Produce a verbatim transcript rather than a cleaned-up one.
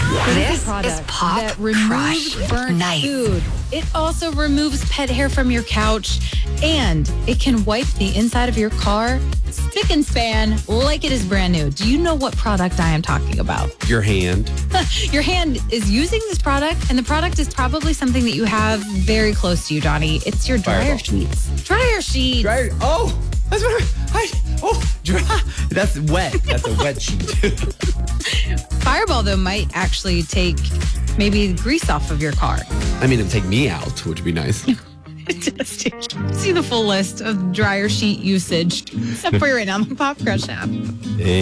This product is Pop that removes Crush burnt Nice. food. It also removes pet hair from your couch, and it can wipe the inside of your car spick and span like it is brand new. Do you know what product I am talking about? Your hand. Your hand is using this product, and the product is probably something that you have very close to you, Donnie. It's your dryer Fireball. sheets. Dryer sheets. Dryer. Oh, that's what I. Oh, dry. That's wet. That's a wet sheet. Fireball, though, might actually take maybe grease off of your car. I mean, it'd take me out, which would be nice. See the full list of dryer sheet usage separate on the Pop Crush app.